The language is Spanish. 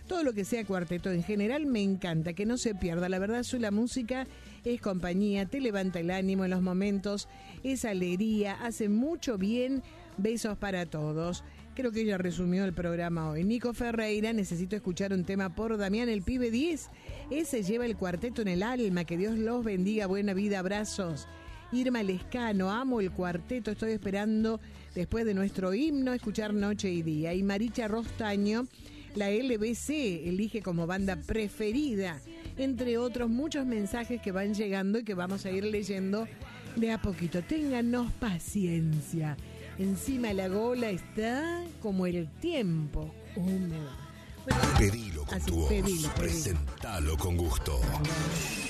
Todo lo que sea cuarteto en general me encanta, que no se pierda. La verdad, la música es compañía, te levanta el ánimo en los momentos, es alegría, hace mucho bien. Besos para todos. Creo que ella resumió el programa hoy. Nico Ferreira, necesito escuchar un tema por Damián, el pibe 10. Ese lleva el cuarteto en el alma. Que Dios los bendiga. Buena vida, abrazos. Irma Lescano, amo el cuarteto. Estoy esperando, después de nuestro himno, escuchar Noche y Día. Y Maricha Rostaño, la LBC elige como banda preferida. Entre otros muchos mensajes que van llegando y que vamos a ir leyendo de a poquito. Téngannos paciencia. Encima la gola está como el tiempo húmedo. Bueno, pedilo con tu voz, presentalo con gusto.